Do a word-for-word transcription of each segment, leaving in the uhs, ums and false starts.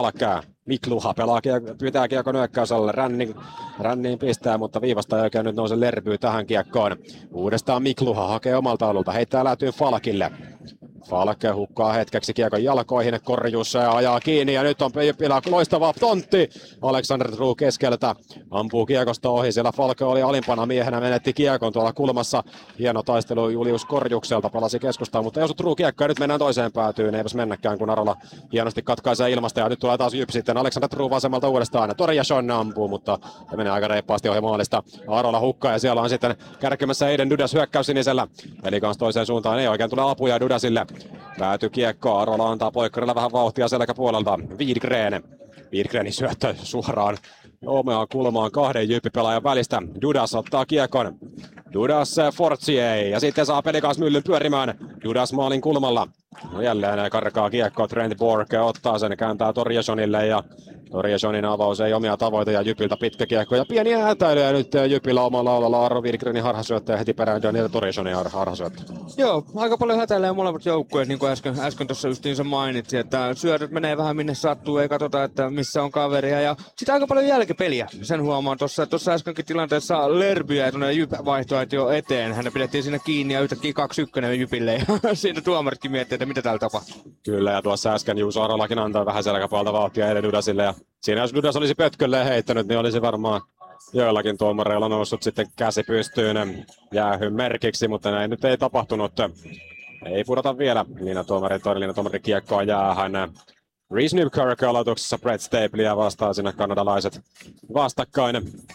Falk. Mikluha pelaa, pyytää kiekon nyökkäysalle, Ränni, Ränniin pistää, mutta viivasta ei oikein nyt nouse lerpyy tähän kiekkoon. Uudestaan Mikluha hakee omalta alulta, heittää lätyyn Falkille. Falk hukkaa hetkeksi kiekon jalkoihin korjuussa ja ajaa kiinni ja nyt on Jypillä loistava tontti. Alexander True keskeltä ampuu kiekosta ohi, siellä Falk oli alimpana miehenä, menetti kiekon tuolla kulmassa. Hieno taistelu Julius Korjukselta, palasi keskustaan, mutta ei osu True kiekko ja nyt mennään toiseen päätyyn. Eipäs mennäkään, kun Arola hienosti katkaisee ilmasta ja nyt tulee taas Jyp sitten. Alexander True vasemmalta uudestaan, Torjason ampuu, mutta se menee aika reippaasti ohi maalista. Arola hukkaa ja siellä on sitten kärkemässä Aiden Dudas hyökkäys sinisellä. Eli kans toiseen suuntaan ei oikein tule apuja Dudasille. Pääty kiekko, Arola antaa poikkarilla vähän vauhtia selkäpuolelta. Widgren. Widgrenin syöttö suoraan omeaan kulmaan kahden Jyppi-pelaajan välistä. Dudas ottaa kiekon. Dudas Fortier ja sitten saa Pelikaas myllyn pyörimään. Dudas maalin kulmalla. No jälleen karkaa kiekko, Trent Borg ottaa sen, kääntää Torjesonille ja Torjesonin avaus ei omia tavoite ja Jypiltä pitkä kiekko ja pieni hätäily ja nyt Jypillä omalla alalla Aro Widgrenin harhasyöttö ja heti perään Daniel Torjesonin harhasyöttö. Joo, aika paljon hätäilee molemmat joukkueet, niin kuin äsken, äsken tuossa justiinsa mainitsin, että syötöt menee vähän minne sattuu, ei katsota, että missä on kaveria ja sitten aika paljon jälkipeliä. Sen huomaan tuossa, tuossa äskenkin tilanteessa Lerby ja tuonne Jyp vaihtoehto jo eteen. Hän pidettiin siinä kiinni ja yhtäkkiä kaksi ykkönen Jypille ja siinä tuomaritkin miettii, että mitä täällä tapahtuu. Kyllä ja tuossa äsken Juuso Arolakin antaa vähän selkäpuolta vauhtia Eden Dudasille ja siinä jos Dudas olisi pötkölleen heittänyt, niin olisi varmaan joillakin tuomareilla noussut sitten käsi pystyyn jäähyn merkiksi, mutta näin nyt ei tapahtunut. Ei pudota vielä Liina tuomari, todellinen tuomari kiekkoa jäähän. Reese Newkirk aloituksessa Brett Staplea vastaa sinne kanadalaiset vastakkain.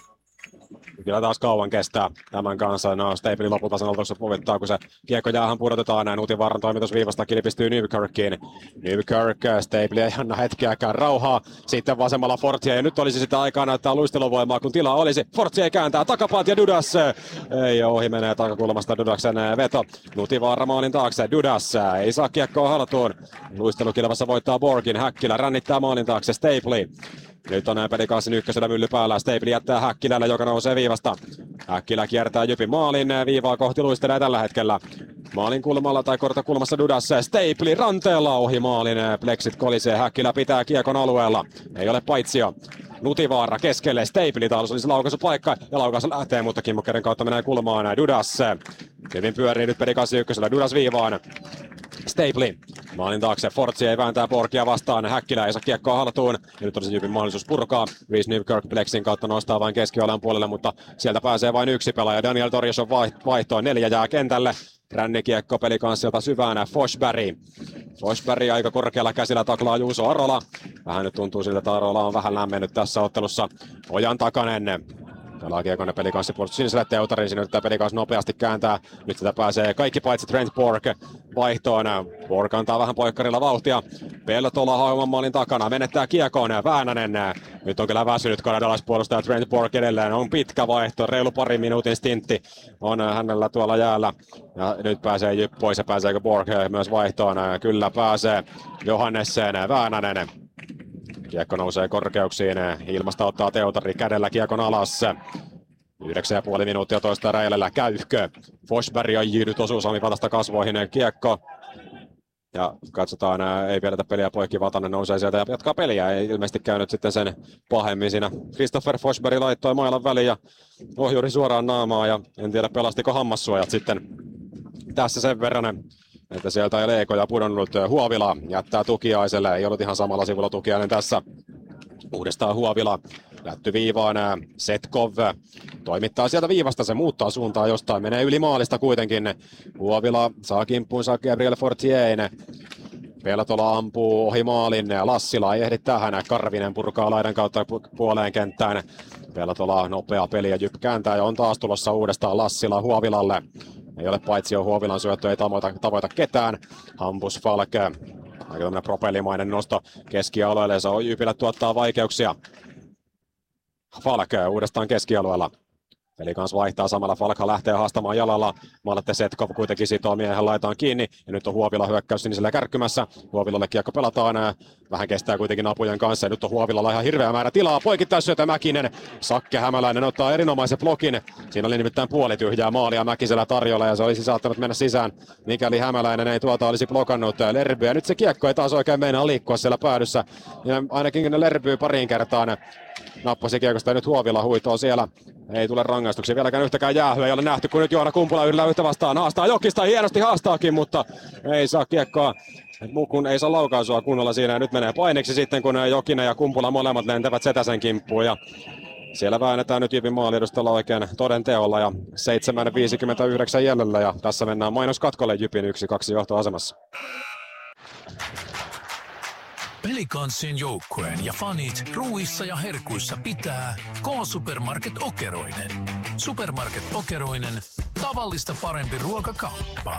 Kyllä taas kauan kestää tämän kanssa. No, Stapley lopulta sen aloituksessa povittaa, kun se kiekko jäähän pudotetaan. Näin Utinvarran toimitusviivasta kilpistyy Newkirkiin. Newkirk, Stapley ei anna hetkeäkään rauhaa. Sitten vasemmalla Fortier. Ja nyt olisi sitä aikaa näyttää luisteluvoimaa, kun tila olisi. Fortier kääntää takapaat ja Dudas. Ei ohi menee takakulmasta Dudaksen veto. Utinvarra maalin taakse. Dudas ei saa kiekkoa haltuun. Luistelukilvassa voittaa Borgin. Häkkilä rännittää maalin taakse. Stapley. Nyt on Pelikaassin ykkösellä mylly päällä. Stapley jättää Häkkilälle, joka nousee viivasta. Häkkilä kiertää Jypin maalin. Viivaa kohti luistelee tällä hetkellä. Maalin kulmalla tai kortakulmassa Dudas. Stapley ranteella ohi maalin. Plexit kolisee. Häkkilä pitää kiekon alueella. Ei ole paitsio. Nutivaara keskelle. Stapley taas olisi laukaisupaikka. Ja laukaisu lähtee, mutta Kimmokkerin kautta menee kulmaan. Dudas. Hyvin pyörii nyt Pelikaassin ykkösellä. Dudas viivaan. Stapley. Maalin taakse. Fortier ei vääntää Borgia vastaan. Häkkilä ei saa kiekkoa haltuun. Ja nyt olisi Jypin mahdollisuus purkaa. Reese Newkirk Plexin kautta nostaa vain keskialueen puolelle, mutta sieltä pääsee vain yksi pelaaja. Daniel Torjason vaihtoon. Neljä jää kentälle. Rännikiekko pelikanssilta syvään. Forsberg. Forsberg aika korkealla käsillä taklaa Juuso Arola. Vähän nyt tuntuu siltä, että Arola on vähän lämmennyt tässä ottelussa. Ojan Takanen. Pelaa kiekon Pelikanssi puolustus siniselle Teutarin. Siinä yrittää Pelikans nopeasti kääntää. Nyt sitä pääsee kaikki paitsi Trent Borg vaihtoon. Borg antaa vähän poikkarilla vauhtia. Peltola Hauman maalin takana. Menettää kiekon. Väänänen. Nyt on kyllä väsynyt kanadalaispuolustaja Trent Borg edelleen. On pitkä vaihto. Reilu pari minuutin stintti on hänellä tuolla jäällä. Ja nyt pääsee Jyp pois ja pääseekö Borg myös vaihtoon? Kyllä pääsee. Johannessen. Väänänen. Kiekko nousee korkeuksiin, ilmasta ottaa Teutari kädellä kiekon alas. Yhdeksän ja puoli minuuttia toista räjällä Käyhkö. Forsberg on jyydyt osuu Sami Vatasta kasvoihin kiekko. Ja katsotaan, ei pidetä peliä poikki, Vatanen nousee sieltä ja jatkaa peliä. Ei ilmeisesti käynyt sitten sen pahemmin siinä. Christopher Forsberg laittoi mailan väliin ja ohjuri suoraan naamaa ja en tiedä pelastiko hammassuojat sitten tässä sen verran. Että sieltä ei leikoja pudonnut. Huovila jättää Tukiaiselle. Ei ollut ihan samalla sivulla Tukiainen tässä. Uudestaan Huovila. Lätty viivaan. Setkov toimittaa sieltä viivasta. Se muuttaa suuntaa jostain. Menee yli maalista kuitenkin. Huovila saa kimppuunsa Gabriel Fortierin. Peltola ampuu ohi maalin. Lassila ei ehdi tähän. Karvinen purkaa laidan kautta puoleen kenttään. Peltola nopea peli ja Jyp kääntää ja on taas tulossa uudestaan Lassila Huovilalle. Ei ole paitsi Huovilan syöttö, ei tavoita, tavoita ketään. Hampus Falk. Aika tämmönen propellimainen nosto keskialueelle. Se on Jypille tuottaa vaikeuksia. Falk uudestaan keskialueella. Eli kans vaihtaa samalla, Falkha lähtee haastamaan jalalla. Maalette Setkov kuitenkin sitoo miehen laitaan kiinni. Ja nyt on Huovila hyökkäys sinisellä kärkkymässä. Huovilalle kiekko pelataan. Vähän kestää kuitenkin apujen kanssa. Ja nyt on Huovilalla ihan hirveä määrä tilaa. Poikittaisyötä Mäkinen. Sakke Hämäläinen ottaa erinomaisen blokin. Siinä oli nimittäin puoli tyhjää maalia Mäkisellä tarjolla. Ja se olisi saattanut mennä sisään, mikäli Hämäläinen ei tuota olisi blokannut Lerbyä. Nyt se kiekko ei taas oikein meinaa liikkua siellä päädyssä. Ja ainakin Lerby pariin kertaan nappasi kiekosta ja nyt Huovila huitoo siellä. Ei tule rangaistuksia. Vieläkään yhtäkään jäähyä ei ole nähty, kun nyt Joona Kumpula yhdellä yhtä vastaan haastaa Jokista. Hienosti haastaakin, mutta ei saa kiekkoa. Kun ei saa laukaisua kunnolla siinä. Ja nyt menee painiksi sitten, kun Jokinen ja Kumpula molemmat lentävät Setäsen kimppuun. Ja siellä väännetään nyt Jypin maaliedustalla oikein toden teolla. Ja seitsemän viisikymmentäyhdeksän jäljellä. Ja tässä mennään mainoskatkolle Jypin yksi kaksi johtoasemassa. Pelikanssin joukkueen ja fanit ruuissa ja herkuissa pitää K-Supermarket Okeroinen. Supermarket Okeroinen, tavallista parempi ruokakauppa.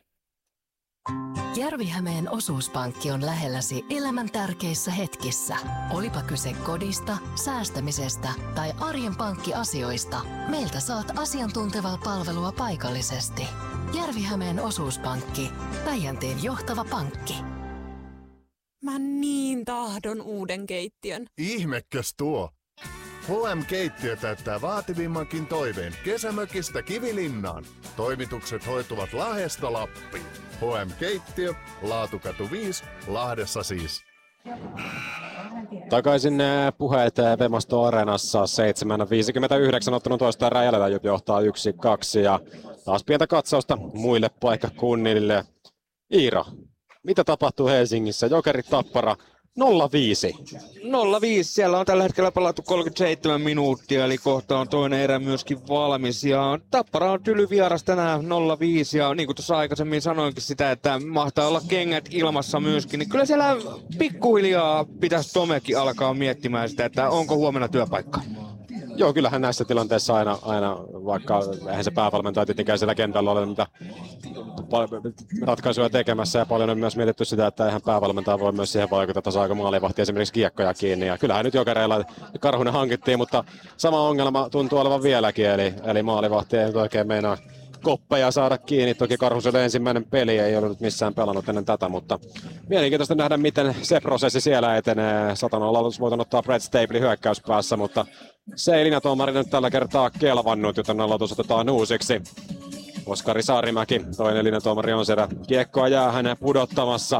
Järvi-Hämeen osuuspankki on lähelläsi elämän tärkeissä hetkissä. Olipa kyse kodista, säästämisestä tai arjen pankkiasioista, meiltä saat asiantuntevaa palvelua paikallisesti. Järvi-Hämeen osuuspankki, Päijänteen johtava pankki. Mä niin tahdon uuden keittiön. Ihmekös tuo? H M-keittiö täyttää vaativimmankin toiveen kesämökistä Kivilinnaan. Toimitukset hoituvat Lahdesta Lappiin. H M-keittiö, Laatukatu viisi, Lahdessa siis. Takaisin puheet Vemasto Areenassa. seitsemän viisikymmentäyhdeksän ottanut toista erää jäljellä. Jyp johtaa yksi kaksi ja taas pientä katsausta muille paikkakunnille. Iiro, mitä tapahtuu Helsingissä? Jokerit Tappara nolla viisi. nolla viisi, siellä on tällä hetkellä pelattu kolmekymmentäseitsemän minuuttia, eli kohta on toinen erä myöskin valmis. Ja Tappara on tyly vieras tänään nolla viisi, ja niin kuin tuossa aikaisemmin sanoinkin sitä, että mahtaa olla kengät ilmassa myöskin, niin kyllä siellä pikkuhiljaa pitäisi Tomekin alkaa miettimään sitä, että onko huomenna työpaikka. Joo, kyllähän näissä tilanteissa aina, aina vaikka eihän se päävalmentaja tietenkään siellä kentällä ole mitä ratkaisuja tekemässä ja paljon on myös mietitty sitä, että eihän päävalmentaja voi myös siihen vaikuttaa, että saako maalivahti esimerkiksi kiekkoja kiinni. Ja kyllähän nyt Jokereilla Karhunen hankittiin, mutta sama ongelma tuntuu olevan vieläkin, eli, eli maalivahti ei nyt oikein meinaa koppeja saada kiinni. Toki Karhuselle ensimmäinen peli ei ollut missään pelannut ennen tätä, mutta mielenkiintoista nähdä, miten se prosessi siellä etenee. Satanan aloitusvoiton ottaa Brett Stapley hyökkäyspäässä, mutta se ei linjatuomari nyt tällä kertaa kelvannut, joten aloitus otetaan uusiksi. Oskari Saarimäki, toinen linjatuomari on siellä kiekkoa jää hänen pudottamassa.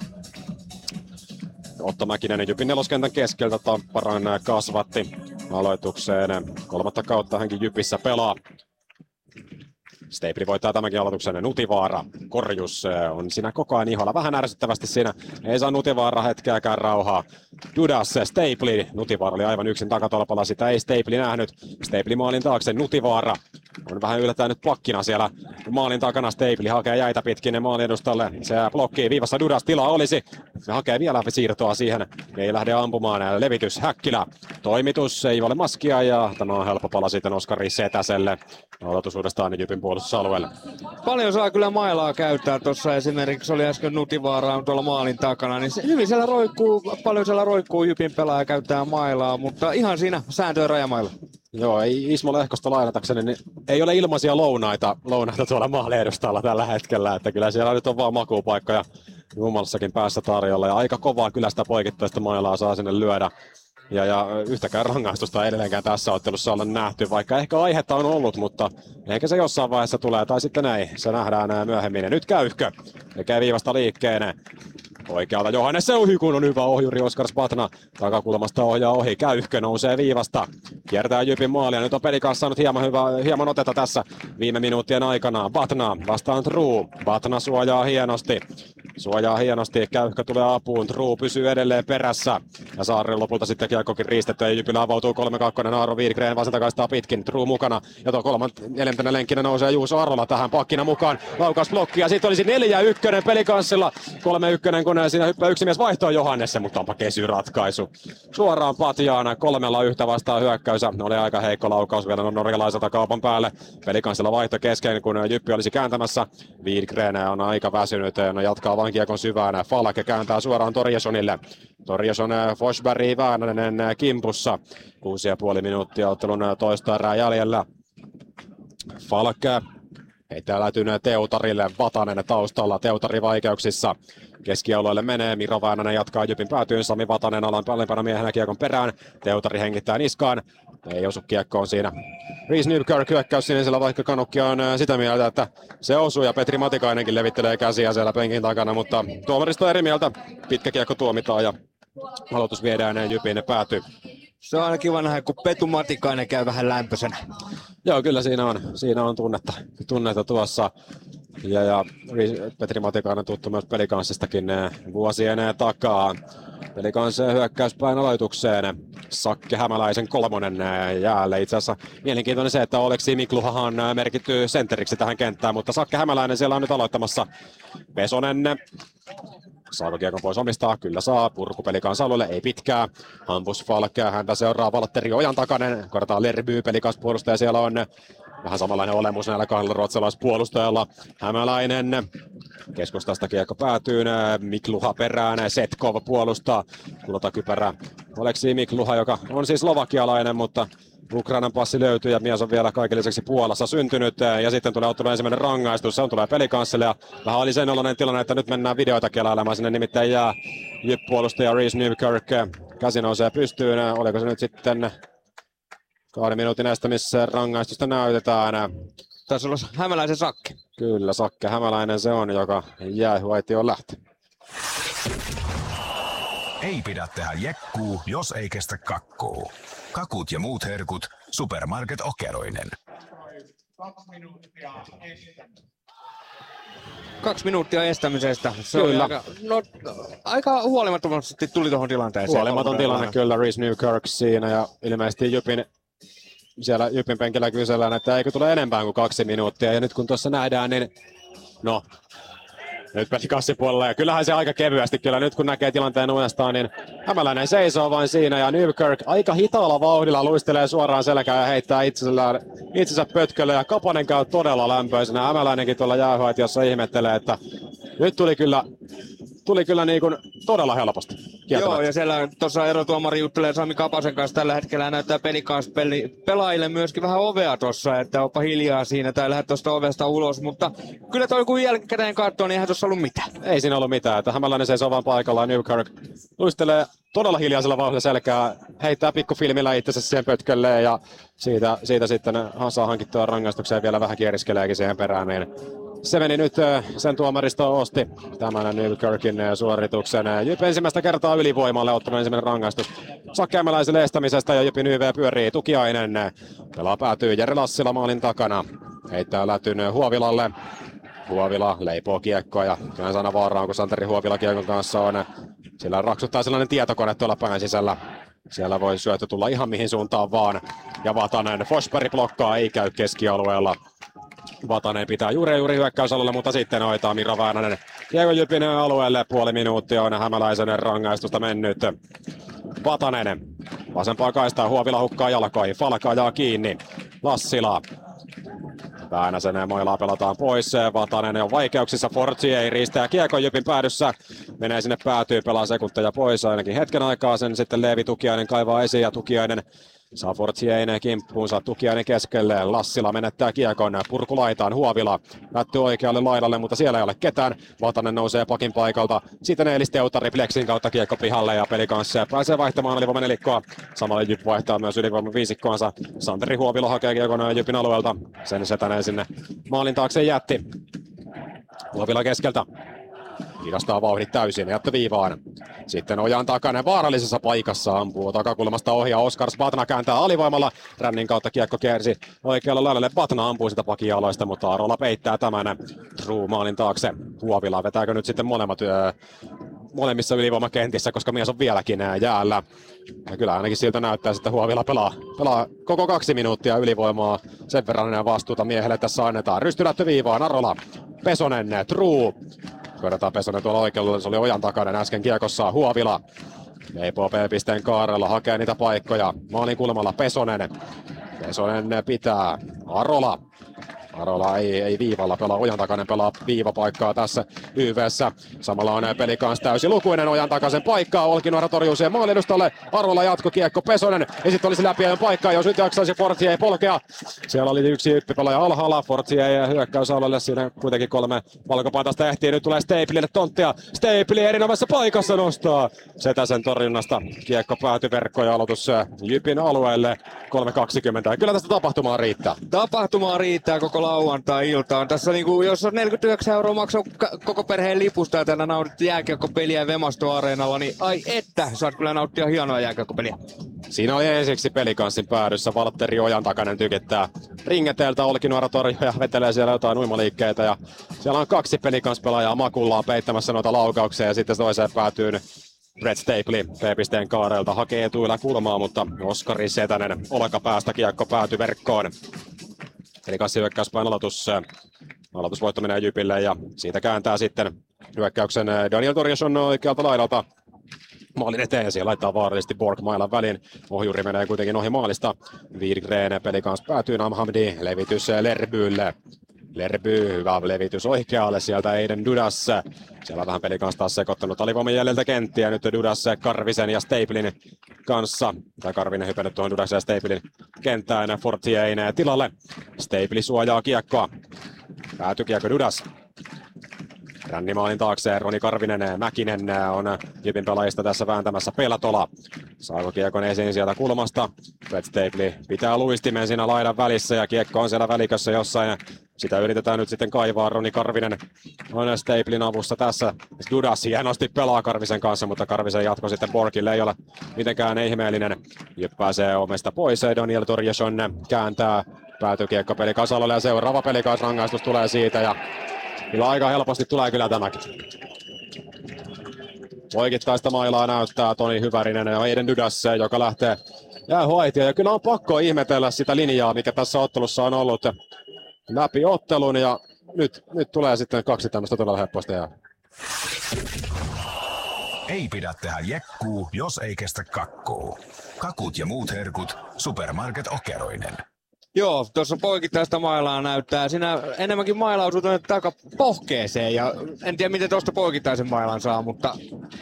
Otto Mäkinen Jypin neloskentän keskeltä Tapparan kasvatti aloitukseen. Kolmatta kautta hänkin Jypissä pelaa. Stapley voittaa tämänkin aloituksen. Nutivaara, Korjus on siinä koko ajan iholla. Vähän ärsyttävästi siinä. Ei saa Nutivaara hetkeäkään rauhaa. Dudas, Stapley. Nutivaara oli aivan yksin takatolpalla. Sitä ei Stapley nähnyt. Stapley maalin taakse. Nutivaara on vähän yllättäen nyt pakkina siellä maalin takana. Stapley hakee jäitä pitkin maalin edustalle. Se blokkii viivassa. Dudas tilaa olisi. Se hakee vielä siirtoa siihen. Ei lähde ampumaan. Levitys Häkkilä. Toimitus ei ole maskia ja tämä on helppo pala sitten Oskari Setäselle. Aloitus uudestaan Jypin puolustusalueelle. Paljon saa kyllä mailaa käyttää. Tuossa esimerkiksi oli äsken Nutivaara tuolla maalin takana, niin se hyvin siellä roikkuu, paljon siellä roikkuu Jypin pelaaja käyttää mailaa, mutta ihan siinä sääntöön rajamailla. Joo, ei Ismo Lehkosta lainatakseni, niin ei ole ilmaisia lounaita, lounaita tuolla maaliedustalla tällä hetkellä, että kyllä siellä nyt on vaan makuupaikkoja jummalassakin päässä tarjolla ja aika kovaa kyllä sitä poikittaista mailaa saa sinne lyödä. Ja, ja yhtäkään rangaistusta ei edelleenkään tässä ottelussa olla nähty, vaikka ehkä aihetta on ollut, mutta ehkä se jossain vaiheessa tulee, tai sitten ei. Se nähdään myöhemmin. Ja nyt Käyhkö tekee viivasta liikkeen. Oikealta Johannes ohi, kun on hyvä ohjuri Oskar Spatna. Takakulmasta ohjaa ohi. Käyhkö nousee viivasta. Kiertää Jypin maalia. Nyt on pelikas saanut hieman, hyvä, hieman otetta tässä viime minuuttien aikana. Batna vastaan True. Batna suojaa hienosti. Suojaa hienosti. Käyhkö tulee apuun. True pysyy edelleen perässä. Ja Saaren lopulta sitten kiekkokin riistetty. Ja Jypillä avautuu kolme kaksi. Aaro Widgren vasentakaistaa pitkin. True mukana. Ja tuo kolmant neljäntenä lenkkinä nousee Juuso Arvola tähän pakkina mukaan. Laukausblokki. Ja sitten olisi neljä yksi pelikanssilla. kolme yksi kun siinä hyppää yksi mies vaihtoon Johannessa, mutta onpa kesyratkaisu. Suoraan Patjaana, kolmella yhtä vastaan hyökkäys. Oli aika heikko laukaus vielä norjalaiselta kaupan päälle. Pelikansilla vaihto kesken, kun Jyppi olisi kääntämässä. Widgren on aika väsynyt, no jatkaa vain kiekon syvään. Falke kääntää suoraan Torjesonille. Torjeson Forsberg Väänänen kimpussa. Kuusi ja puoli minuuttia ottelun toista erää jäljellä. Falk heittää lätyneen Teutarille, Vatanen taustalla, Teutari vaikeuksissa. Keskialueelle menee, Miro Väänänen jatkaa Jypin päätyyn, Sami Vatanen alan alempana miehenä kiekon perään. Teutari hengittää niskaan, ei osu kiekkoon siinä. Reese Newkirk hyökkäys sinisellä, vaikka Kanukki on sitä mieltä, että se osuu ja Petri Matikainenkin levittelee käsiä siellä penkin takana, mutta tuomaristo eri mieltä. Pitkä kiekko tuomitaan ja aloitus viedään Jypin päätyy. Se on aina kiva nähdä, kun Petu Matikainen käy vähän lämpöisenä. Joo, kyllä siinä on, siinä on tunnetta, tunnetta tuossa. Ja, ja Petri Matikainen tuttu myös Pelikanssistakin vuosien takaa. Pelikanssien hyökkäyspäin aloitukseen. Sakke Hämäläisen kolmonen jäälle. Itse asiassa mielenkiintoinen se, että Oleksi Mikluhahan merkitty sentteriksi tähän kenttään, mutta Sakke Hämäläinen siellä on nyt aloittamassa. Pesonen. Saako kiekon pois omistaa? Kyllä saa. Purku Pelikanssa alueelle, ei pitkää. Hampus Falk, häntä seuraa Valtteri Ojantakainen. Korjataan Lerby, Pelikans puolustaja siellä on. Vähän samanlainen olemus näillä kahdella ruotsalaispuolustajalla. Hämäläinen. Keskustasta kiekko päätyy. Mikluha perään. Setkov puolustaa. Kulotakypärä. Oleksi Mikluha, joka on siis slovakialainen, mutta Ukrainan passi löytyy ja mies on vielä kaiken lisäksi Puolassa syntynyt. Ja sitten tulee ottelun ensimmäinen rangaistus. Se on tulee Pelikanssille ja vähän oli sen oloinen tilanne, että nyt mennään videoita kelailemaan. Sinne nimittäin jää Jyp-puolustaja Reese Newkirk. Käsi nousee pystyyn. Oliko se nyt sitten kahden minuutin estämissä rangaistusta näytetään. Taisi olla Hämäläisen Sakke. Kyllä, Sakke Hämäläinen se on, joka jäähyvaitioon lähti. Ei pidä tehdä jekkuu, jos ei kestä kakkuu. Kakut ja muut herkut, Supermarket Okeroinen. Kaksi minuuttia estämisestä. Se Kyllä. Aika, no, aika huolimattomasti tuli tuohon tilanteeseen. Huolimaton tilanne kyllä, Reese Newkirk siinä ja ilmeisesti Jypin, siellä Jypin penkillä kysellään, että eikö tule enempää kuin kaksi minuuttia. Ja nyt kun tuossa nähdään, niin no, nyt Pelikanssin puolella ja kyllähän se aika kevyesti kyllä nyt kun näkee tilanteen uudestaan, niin Hämäläinen seisoo vain siinä ja Newkirk aika hitaalla vauhdilla luistelee suoraan selkään ja heittää itsensä, itsensä pötkölle ja Kapanen käy todella lämpöisenä. Hämäläinenkin tuolla jäähyvaitiossa ihmettelee, että nyt tuli kyllä, tuli kyllä niin kuin todella helposti. Joo, ja siellä tuossa erotuomari juttelee Sami Kapasen kanssa tällä hetkellä näyttää Pelikans peli, pelaajille myöskin vähän ovea tuossa, että oppa hiljaa siinä tai lähde tuosta ovesta ulos, mutta kyllä toi kun jälkikäteen katsoo, niin eihän tuossa ollut mitään. Ei siinä ollut mitään, että Hämäläinen seisoo vaan paikallaan, Newkirk luistelee todella hiljaisella vauhdilla selkää, heittää pikkufilmillä itsensä siihen pötkölleen ja siitä, siitä sitten saa hankittua rangaistukseen vielä vähän kieriskeleekin siihen perään, niin se meni nyt, sen tuomaristo osti tämän Newkirkin suorituksen. Jyp ensimmäistä kertaa ylivoimalle ottanut ensimmäinen rangaistus Sakke Hämäläiselle estämisestä ja Jypin Y V pyörii Tukiainen. Pelaa päätyy Jere Lassila maalin takana. Heittää lätyn Huovilalle. Huovila leipoo kiekkoa ja kyllä sana vaaraan, kun Santeri Huovila kiekon kanssa on. Sillä raksuttaa sellainen tietokone tuolla pään sisällä. Siellä voi syöttö tulla ihan mihin suuntaan vaan. Ja Vatanen, Forsberg blokkaa, ei käy keskialueella. Vatanen pitää juuri juuri hyökkäysalueella, mutta sitten hoitaa Miro Väänänen kiekon Jypin alueelle. Puoli minuuttia on Hämäläisen rangaistusta mennyt. Vatanen vasempaa kaistaa, Huovila hukkaa jalkoihin, Falk ajaa kiinni. Lassila. Väänäsen moilaa pelataan pois. Vatanen on vaikeuksissa. Fortier riistää kiekon Jypin päädyssä. Menee sinne päätyy, pelaa sekunteja pois ainakin hetken aikaa. Sen sitten Leevi Tukiainen kaivaa esiin ja Tukiainen saa Fortierin kimppuunsa. Tukiainen keskelle. Lassila menettää kiekon. Purku laitaan. Huovila lätty oikealle laidalle, mutta siellä ei ole ketään. Vatanen nousee pakin paikalta. Sitten Eelis Teutari Plexin kautta kiekko pihalle ja Pelikanssa pääsee vaihtamaan ylivoiman nelikkoa. Samalla Jyp vaihtaa myös ylivoiman viisikkoansa. Santeri Huovila hakee kiekon Jypin alueelta. Sen Setänen sinne maalin taakse jätti. Huovila keskeltä. Hidastaa vauhdit täysin, jättö viivaan. Sitten Ojan takana vaarallisessa paikassa ampuu takakulmasta ohi ja Oskars Batna kääntää alivoimalla. Rännin kautta kiekko kiersi oikealle laidalle. Batna ampuu sitä pakialoista, mutta Arola peittää tämän True maalin taakse. Huovila vetääkö nyt sitten molemmat öö, molemmissa ylivoimakentissä, koska mies on vieläkin jäällä. Ja kyllä ainakin siltä näyttää, että Huovila pelaa, pelaa koko kaksi minuuttia ylivoimaa. Sen verran vastuuta miehelle tässä annetaan. Rystylättö viivaan, Arola, Pesonen, True. Korjataan Pesonen tuolla oikealla, se oli Ojan takana äsken kiekossa. Huovila leipoo P-pisteen kaarella, hakee niitä paikkoja. Maalin kulmalla Pesonen. Pesonen pitää. Arola. Arola ei, ei viivalla pelaa, Ojantakainen pelaa viivapaikkaa tässä Y V:ssä. Samalla on peli kanssa täysin lukuinen, Ojantakaisen paikkaa, Olkinuora torjuu siihen maalinustalle. Arola jatko, kiekko Pesonen, ja sitten olisi läpiajon paikkaa, jos nyt jaksaisi Fortier ei polkea. Siellä oli yksi yppipelaaja alhaalla, Fortier ei hyökkäysalueelle, siinä kuitenkin kolme valkopaitasta ehtii, nyt tulee Staplille tonttia. Staple erinomaisessa paikassa nostaa Setäsen torjunnasta. Kiekko päätyi verkkoon ja aloitus Jypin alueelle kolme kaksikymmentä. Kyllä tästä tapahtumaa riittää. Tapahtumaa riittää koko lauantai-iltaan. Tässä niinku, jos on neljäkymmentäyhdeksän euroa maksaa koko perheen lipusta ja tänään nautittu jääkiekkopeliä Vemasto-areenalla, niin ai että, saat kyllä nauttia hienoa jääkiekkopeliä. Siinä oli ensiksi pelikanssin päädyssä. Valtteri Ojantakainen tykittää ringeteeltä, Olkinuora torjuu ja vetelee siellä jotain uimaliikkeitä. Ja siellä on kaksi pelikanspelaajaa makullaan peittämässä noita laukauksia ja sitten toiseen päätyy Brett Stapley P-pisteen kaarelta hakee etuilla kulmaa, mutta Oskari Setänen olkapäästä kiekko päätyi verkkoon. Eli kassi hyökkäyspäin aloitus. Aloitusvoitto menee Jypille ja siitä kääntää sitten hyökkäyksen Daniel Torjason oikealta laidalta maalin eteen. Siellä laittaa vaarallisesti Borg mailan väliin. Ohjuri menee kuitenkin ohi maalista. Widgren peli kanssa päätyy Namhamdi. Levitys Lerbylle. Lerby, hyvä levitys oikealle, sieltä Aiden Dudas. Siellä on vähän pelin kanssa taas sekoittanut alivoiman jäljiltä kenttiä. Nyt Dudas Karvisen ja Staplin kanssa. Tai Karvinen hypännyt tuohon Dudasen ja Staplin kenttään. Fortierin tilalle. Staple suojaa kiekkoa. Pääty kiekko Dudas. Rännimaalin taakse Roni Karvinen, Mäkinen on Jypin pelaajista tässä vääntämässä. Peltola saako kiekon esiin sieltä kulmasta. Brett Stapley pitää luistimen siinä laidan välissä ja kiekko on siellä välikössä jossain. Sitä yritetään nyt sitten kaivaa. Roni Karvinen on Stapleyn avussa tässä. Dudas hienosti pelaa Karvisen kanssa, mutta Karvisen jatko sitten Borgille ei ole mitenkään ihmeellinen. Jyp pääsee omesta pois. Daniel Torjason kääntää päätykiekko peli Kasalolle ja seuraava pelikas rangaistus tulee siitä. Ja kyllä aika helposti tulee kyllä tämäkin. Poikittaista mailaa näyttää Toni Hyvärinen ja Aiden Dudas, joka lähtee jäähuaitia. Ja kyllä on pakko ihmetellä sitä linjaa, mikä tässä ottelussa on ollut läpi ottelun. Ja nyt, nyt tulee sitten kaksi tämmöistä todella helpoista jää. Ei pidä tehdä jekkuu, jos ei kestä kakkuu. Kakut ja muut herkut, Supermarket Okeroinen. Joo, tuossa poikittaista mailaa näyttää. Siinä enemmänkin maila osuu tuonne takapohkeeseen ja en tiedä miten tuosta poikittaisen mailan saa, mutta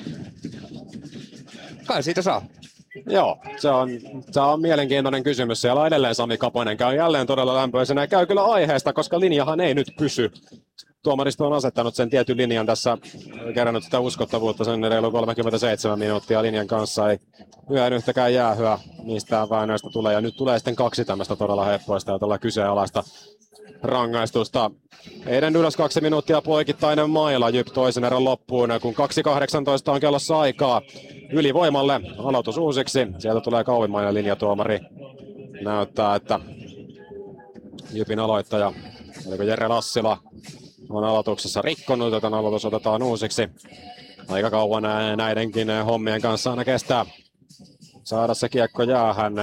kai siitä saa. Joo, se on, se on mielenkiintoinen kysymys. Siellä on edelleen Sami Kaponen, käy jälleen todella lämpöisenä ja käy kyllä aiheesta, koska linjahan ei nyt pysy. Tuomaristo on asettanut sen tietyn linjan tässä, kerännyt sitä uskottavuutta sen reilu kolmekymmentäseitsemän minuuttia linjan kanssa. Ei yhden yhtäkään jäähyä mistään väännöistä tulee. Ja nyt tulee sitten kaksi tämmöistä todella heppoista ja todella kyseenalaista rangaistusta. Eiden Dudas kaksi minuuttia poikittainen maila, Jyp toisen erän loppuun, kun kaksi kahdeksantoista on kellossa aikaa ylivoimalle. Aloitus uusiksi, sieltä tulee kauimmainen linjatuomari. Näyttää, että Jypin aloittaja, oliko Jere Lassila, on aloituksessa rikkonut, joten aloitus otetaan uusiksi. Aika kauan näidenkin hommien kanssa aina kestää saada se kiekko jäähän.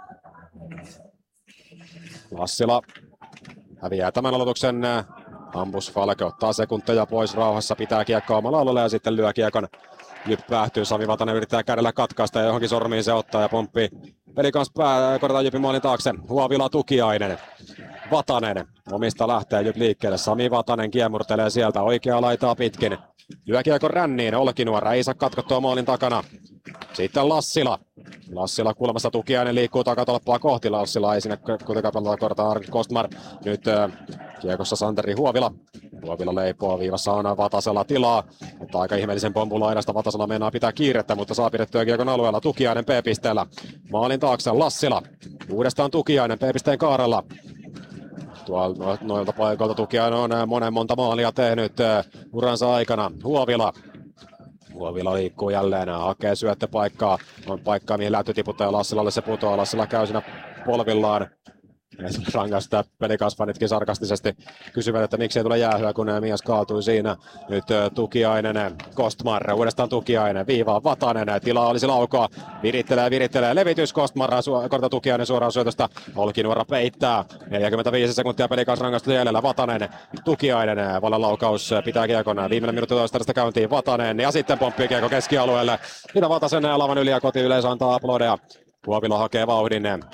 Lassila häviää tämän aloituksen. Hampus Falke ottaa sekunteja pois rauhassa, pitää kiekkoa omalla alueella ja sitten lyö kiekon. Jyp päähtyy, Sami Vatanen yrittää kädellä katkaista ja johonkin sormiin se ottaa ja pomppii peli kanssa pää, korjataan Jypin maalin taakse. Huovila Tukiainen. Vatanen omista lähtee Jyp liikkeelle. Sami Vatanen kiemurtelee sieltä oikeaa laitaa pitkin. Lyö kiekon ränniin, Olkinuora ei saa katkottua maalin takana. Sitten Lassila. Lassila kulmassa Tukiainen liikkuu takatolppaa kohti. Lassila ei sinne kuitenkaan pelata kortaa Arvid Kostmar. Nyt äh, kiekossa Santeri Huovila. Huovila leipoo, viivassa on Vatasella tilaa. Mutta aika ihmeellisen pompun laidasta Vatasella meinaa pitää kiirettä, mutta saa pidettyä kiekon alueella. Tukiainen P-pisteellä. Maalin taakse Lassila. Uudestaan Tukiainen P-pisteen kaarella. Tuolla noilta paikoilta Tukiainen on monen monta maalia tehnyt uransa aikana. Huovila. Huovila liikkuu jälleen, hakee syöttöpaikkaa. On paikkaa mihin lähtö tiputtaa ja Lassilalle se putoaa. Lassila käy siinä polvillaan. Rangaista pelikasvanitkin sarkastisesti kysyvät, että miksi ei tule jäähyä, kun mies kaatui siinä. Nyt Tukiainen, Kostmar, uudestaan Tukiainen, viivaa Vatanen, tilaa olisi laukoa, virittelee, virittelee, levitys Kostmar, su- korta Tukiainen suoraan syötöstä, Olkinuora peittää, neljäkymmentäviisi sekuntia pelikasrangaistusta jäljellä, Vatanen, Tukiainen, vallan laukaus, pitää kiekon, viimeinen minuutti toista tästä käyntiin, Vatanen, ja sitten pomppii kiekko keskialueelle, mitä Vatasen lavan yli ja kotiyleisö antaa aplodeja, Huovila hakee vauhdin.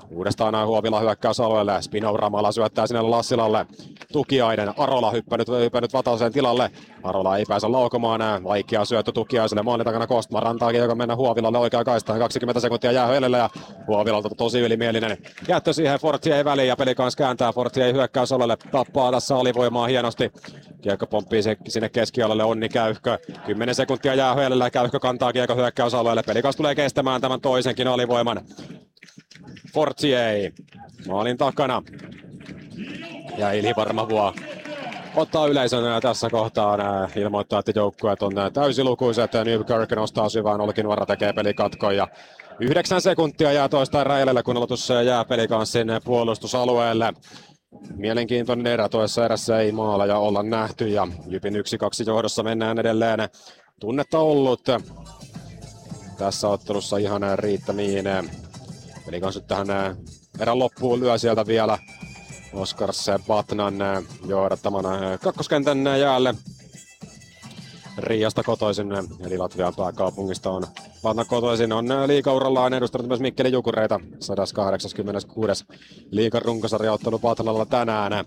Uudestaan Huovila hyökkäysalueelle. Spinauramalla syöttää sinne Lassilalle. Tukiainen. Arola hyppänyt, hyppänyt Vatasen tilalle. Arola ei pääse laukomaan. Vaikea syöttö Tukiaiselle. Maalin takana Kostman rantaakin, joka mennä Huovilalle oikeaan kaistaan. kaksikymmentä sekuntia jää höydelle ja Huovilalta tosi ylimielinen jättö siihen Fortier väliin ja peli kanssa kääntää Fortier hyökkäysalueelle. Tappaa tässä alivoimaa hienosti. Kiekko pomppii sinne keskialalle. Onni Käyhkö. kymmenen sekuntia jää höydelle. Käyhkö kantaa kiekko hyökkäysalueelle. Peli kanssa tulee kestämään tämän toisenkin alivoiman. Fortier maalin takana. Ja Ili Varmavua ottaa yleisön tässä kohtaa. Ilmoittaa, että joukkueet on täysilukuiset. Newkirk nostaa syvään. Olkinuora tekee pelikatkon. Ja yhdeksän sekuntia jää toista erää jäljellä, kun aloitus jää pelikanssin puolustusalueelle. Mielenkiintoinen erä. Toisessa erässä ei maaleja olla nähty. Ja Jypin yksi kaksi johdossa mennään edelleen. Tunnetta ollut tässä ottelussa ihan riittämiin. Eli kanssa tähän erän loppuun lyö sieltä vielä Oskars Batnan johdattamana kakkoskentän jäälle. Riasta kotoisin, eli Latvian pääkaupungista on Batnan kotoisin. On liigaurallaan edustanut myös Mikkelin Jukureita. sata kahdeksankymmentäkuusi liigan runkosarjaottelu Batnalla tänään.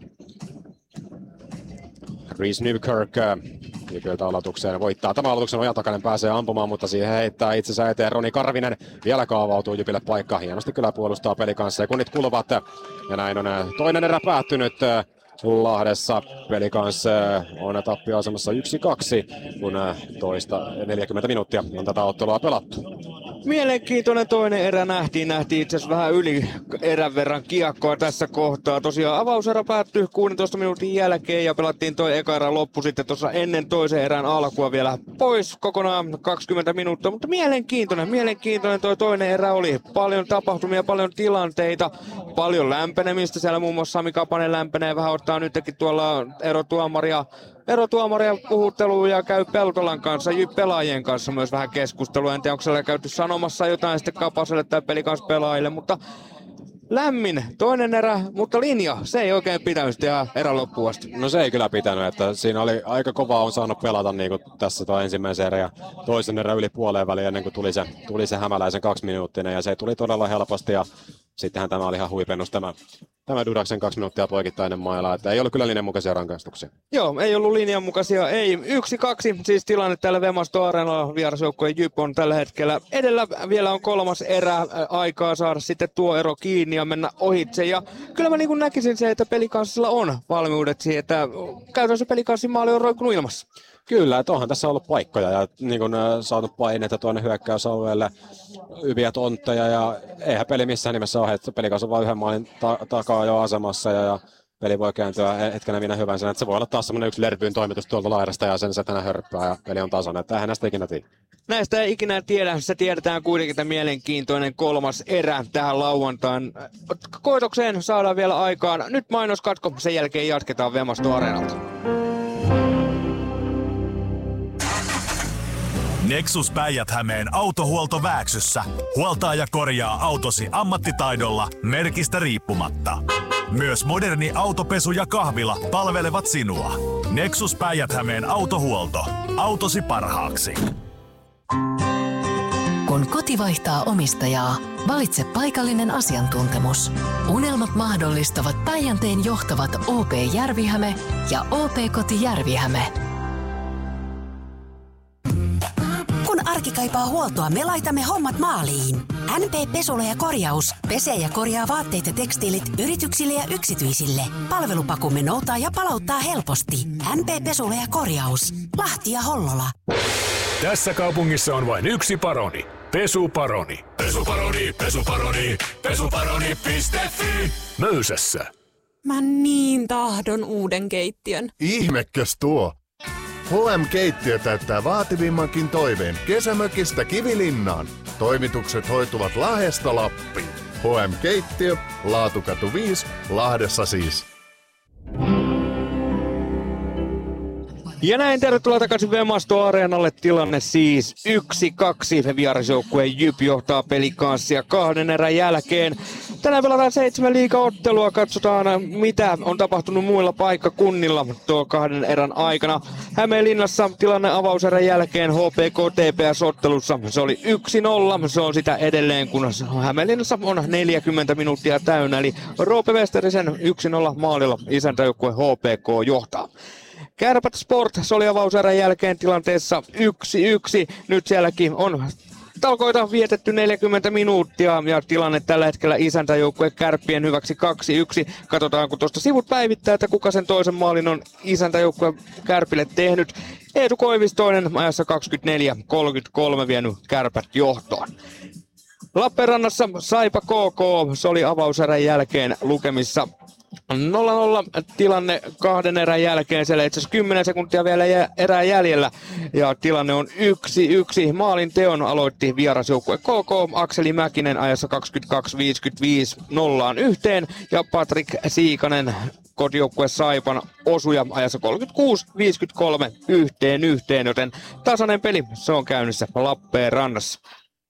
Reese Newkirk Jypiltä aloitukseen voittaa. Tämä aloituksen ojatakainen pääsee ampumaan, mutta siihen heittää itsensä eteen Roni Karvinen. Vielä kaavautuu Jypille paikka. Hienosti kyllä puolustaa peli kanssa. Sekunnit kuluvat. Ja näin on toinen erä päättynyt Lahdessa. Peli kanssa on tappioasemassa yksi kaksi, kun toista neljäkymmentä minuuttia on tätä ottelua pelattu. Mielenkiintoinen toinen erä nähtiin. Nähtiin itse asiassa vähän yli erän verran kiekkoa tässä kohtaa. Tosiaan avauserä päättyi kuudentoista minuutin jälkeen ja pelattiin toi eka erä loppu sitten tuossa ennen toisen erän alkua vielä pois kokonaan kaksikymmentä minuuttia. Mutta mielenkiintoinen, mielenkiintoinen toi toinen erä oli. Paljon tapahtumia, paljon tilanteita, paljon lämpenemistä. Siellä muun muassa Sami Kapanen lämpenee vähän, ottaa nytkin tuolla erotuomaria. Erotuomaria puhuttelua ja käy Peltolan kanssa, Jyp-pelaajien kanssa myös vähän keskustelua. En tiedä, onko siellä käyty sanomassa jotain sitten Kapaselle tai pelikans pelaajille, mutta lämmin toinen erä, mutta linja, se ei oikein pitänyt ihan erän loppuun asti. No se ei kyllä pitänyt, että siinä oli aika kovaa on saanut pelata niin kuin tässä tuo ensimmäisen erän ja toisen erän yli puoleen väliin ennen kuin tuli se, tuli se Hämäläisen kaksiminuuttinen ja se tuli todella helposti ja sittenhän tämä oli ihan huipennus tämä, tämä Dudaksen kaksi minuuttia poikittainen maila, että ei ollut kyllä linjan mukaisia rangaistuksia. Joo, ei ollut linjan mukaisia, ei. Yksi, kaksi, siis tilanne tällä Vemasto Areenalla, vierasjoukkojen Jyp on tällä hetkellä edellä. Vielä on kolmas erä aikaa saada sitten tuo ero kiinni ja mennä ohitse. Ja kyllä mä niin kuin näkisin se, että pelikanssilla on valmiudet siihen, että käytännössä pelikanssin maali on roikkunut ilmassa. Kyllä, että onhan tässä ollut paikkoja ja niin kun, äh, saatu paineita tuonne hyökkäysalueelle, hyviä tontteja ja eihän peli missään nimessä ole, että pelikas on vain yhden maalin ta- takaa jo asemassa ja, ja peli voi kääntyä hetkenä minä hyvänsä, että se voi olla taas semmoinen yksi Lerpyn toimitus tuolta laidasta ja sen se tänä hörppää ja peli on tasainen, että eihän näistä ikinä tiedä. Näistä ei ikinä tiedä, se tiedetään kuitenkin, että mielenkiintoinen kolmas erä tähän lauantain koitokseen saadaan vielä aikaan. Nyt mainoskatko, sen jälkeen jatketaan Vemasto Areenalta. Nexus Päijät-Hämeen autohuolto Vääksyssä huoltaa ja korjaa autosi ammattitaidolla merkistä riippumatta. Myös moderni autopesu ja kahvila palvelevat sinua. Nexus Päijät-Hämeen autohuolto. Autosi parhaaksi. Kun koti vaihtaa omistajaa, valitse paikallinen asiantuntemus. Unelmat mahdollistavat Päijänteen johtavat O P Järvihäme ja O P Koti Järvihäme. Kun arki kaipaa huoltoa, me laitamme hommat maaliin. N P Pesulo ja Korjaus pesee ja korjaa vaatteet ja tekstiilit yrityksille ja yksityisille. Palvelupakumme noutaa ja palauttaa helposti. N P Pesulo ja Korjaus. Lahti ja Hollola. Tässä kaupungissa on vain yksi paroni. Pesuparoni. Pesuparoni, pesuparoni, pesuparoni piste fi. Möysässä. Mä niin tahdon uuden keittiön. Ihmekäs tuo! H M-keittiö täyttää vaativimmankin toiveen kesämökistä Kivilinnaan. Toimitukset hoituvat Lahdesta Lappiin. H M-keittiö, Laatukatu viisi, Lahdessa siis. Ja näin tervetuloa takaisin Vemasto Areenalle. Tilanne siis yksi kaksi. Vierasjoukkueen Jyp johtaa pelikanssia kahden erän jälkeen. Tänään pelataan seitsemän liigaottelua. Katsotaan, mitä on tapahtunut muilla paikkakunnilla tuo kahden erän aikana. Hämeenlinnassa tilanne avauserän jälkeen H P K T P S-ottelussa. Se oli yksi nolla. Se on sitä edelleen, kun Hämeenlinnassa on neljäkymmentä minuuttia täynnä. Eli Roope Westerisen yksi nolla maalilla isäntäjoukkue H P K johtaa. Kärpät Sport, se oli avauserän jälkeen tilanteessa yksi yksi. Nyt sielläkin on talkoita vietetty neljäkymmentä minuuttia ja tilanne tällä hetkellä isäntäjoukkue Kärppien hyväksi kaksi yksi. Katsotaan, kun tuosta sivut päivittää, että kuka sen toisen maalin on isäntäjoukkue Kärpille tehnyt. Eetu Koivistoinen ajassa kaksikymmentäneljä kolmekymmentäkolme vienyt Kärpät johtoon. Lappeenrannassa Saipa K K, se oli avauserän jälkeen lukemissa nolla nolla tilanne kahden erän jälkeen. Siellä itse asiassa kymmenen sekuntia vielä erää jäljellä ja tilanne on yksi yksi. Maalin teon aloitti vierasjoukkue K K. Akseli Mäkinen ajassa kaksikymmentäkaksi viisikymmentäviisi nollaan yhteen ja Patrik Siikanen kotijoukkue Saipan osuja ajassa kolmekymmentäkuusi viisikymmentäkolme yhteen yhteen, joten tasainen peli se on käynnissä Lappeenrannassa.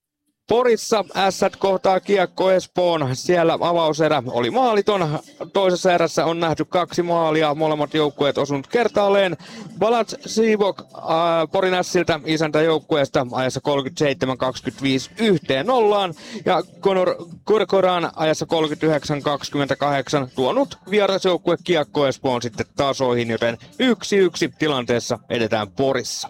Porissa Ässät kohtaa Kiekko Espoon. Siellä avauserä oli maaliton. Toisessa erässä on nähty kaksi maalia. Molemmat joukkueet osunut kertaalleen. Balats Sivok äh, Porin Ässiltä isäntäjoukkueesta ajassa kolmekymmentäseitsemän kaksikymmentäviisi yhteen nollaan. Ja Conor Korkoran ajassa kolmekymmentäyhdeksän kaksikymmentäkahdeksan tuonut vierasjoukkue Kiekko Espoon sitten tasoihin, joten yksi yksi tilanteessa edetään Porissa.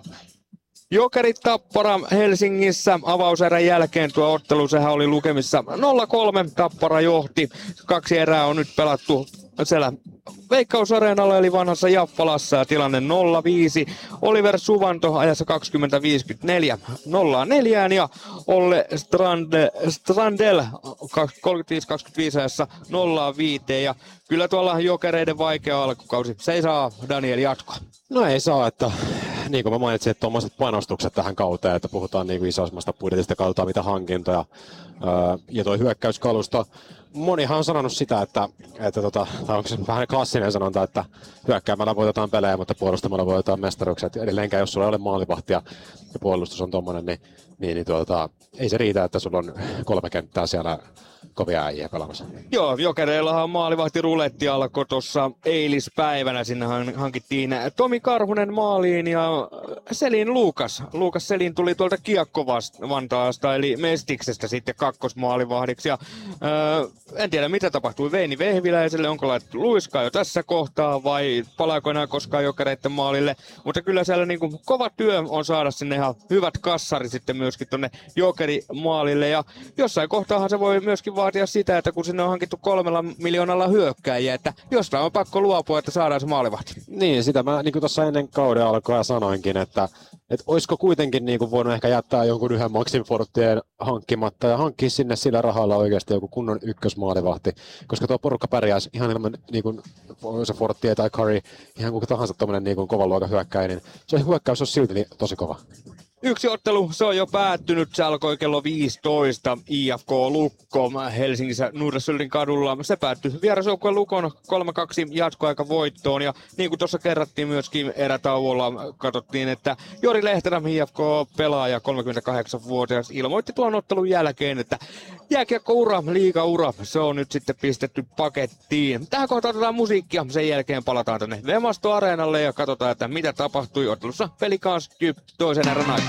Jokerit Tappara Helsingissä avauserän jälkeen tuo ottelu, sehän oli lukemissa nolla kolme, Tappara johti. Kaksi erää on nyt pelattu siellä Veikkausareenalla eli vanhassa Jaffalassa ja tilanne nolla viisi. Oliver Suvanto ajassa kaksikymmentä viisikymmentäneljä nolla neljä ja Olle Strande, Strandel kolmekymmentäviisi kaksikymmentäviisi ajassa nolla viisi. Ja kyllä tuolla Jokereiden vaikea alkukausi, se ei saa Daniel jatkoa. No ei saa, että niin kuin mä mainitsin, että tuommoiset panostukset tähän kauteen, että puhutaan niin kuin isommasta budjetista, katsotaan mitä hankintoja öö, ja toi hyökkäyskalusto. Monihan on sanonut sitä, että, että tota, tai onko se vähän klassinen sanonta, että hyökkäämällä voitetaan pelejä, mutta puolustamalla voitetaan mestaruuksia. Edelleenkään, jos sulla ei ole maalivahtia ja puolustus on tommonen, niin, niin, niin tuota, ei se riitä, että sulla on kolme kenttää siellä kovia äijä pelaamassa. Joo, Jokereillahan maalivahti ruletti alkoi tuossa eilispäivänä. Sinne hankittiin Tomi Karhunen maaliin ja Selin Luukas. Luukas Selin tuli tuolta Kiekko-Vantaasta eli Mestiksestä sitten kakkosmaalivahdiksi. Ja, öö, en tiedä mitä tapahtui Veini Vehviläiselle, onko laitettu luiskaa jo tässä kohtaa vai palaako enää koskaan Jokereiden maalille. Mutta kyllä siellä niinku kova työ on saada sinne ihan hyvät kassari sitten myöskin tonne Jokeri-maalille. Ja jossain kohtaahan se voi myöskin vaatia sitä, että kun sinne on hankittu kolmella miljoonalla hyökkääjiä, että jostain on pakko luopua, että saadaan se maalivahti. Niin, sitä mä niin kuin tuossa ennen kauden alkoa sanoinkin, että, että olisiko kuitenkin niin kuin voinut ehkä jättää jonkun yhden Maxim Fortien hankkimatta ja hankkia sinne sillä rahalla oikeasti joku kunnon ykkösmaalivahti, koska tuo porukka pärjäisi ihan ilman niin kuin se Fortier tai Curry, ihan kuka tahansa tommonen niin kuin kovan luokan hyökkäjä, niin se hyökkäys on silti tosi kova. Yksi ottelu, se on jo päättynyt. Se alkoi kello viisitoista. I F K Lukko Helsingissä Nurresyltin kadulla. Se päättyi vierasjoukkueen Lukon kolme kaksi jatkoaika voittoon. Ja niin kuin tuossa kerrattiin myöskin erätauolla, katsottiin, että Jori Lehterä, I F K-pelaaja, kolmekymmentäkahdeksanvuotias, ilmoitti tuon ottelun jälkeen, että jääkiekko-ura, liiga-ura, se on nyt sitten pistetty pakettiin. Tähän kohtaan otetaan musiikkia. Sen jälkeen palataan tänne Vemasto Areenalle ja katsotaan, että mitä tapahtui ottelussa Pelicans Jyp toisen erän aikana.